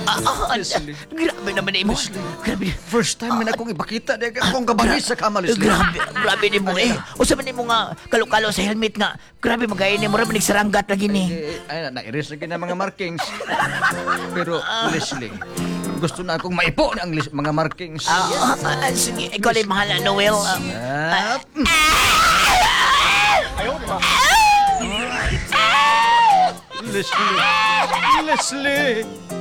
Leslie. Grabe naman ni mo. Leslie. Grabe. First time na akong ipakita di akong kabangis sa kama, Leslie. Grabe ni mo eh. Usa man ni mo nga kalo-kalo sa helmet nga. Grabe magayon ni mo ra manig saranggat lagi ni. Ay, na-erase na mga markings. Pero, Leslie, gusto na akong maipo ng mga markings. Sige, ikaw lang mahala, Noel. Ah, Leslie. Leslie.